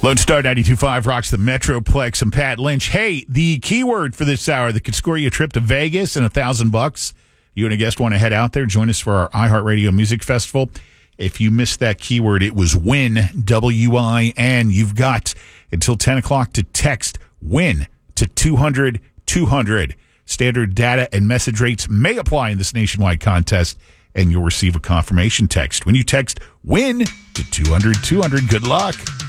Lone Star 92.5 rocks the Metroplex and Pat Lynch. Hey, the keyword for this hour that could score you a trip to Vegas and $1,000. You and a guest want to head out there, join us for our iHeartRadio Music Festival. If you missed that keyword, it was WIN, W-I-N. You've got until 10 o'clock to text WIN to 200-200. Standard data and message rates may apply in this nationwide contest, and you'll receive a confirmation text. When you text WIN to 200-200, good luck.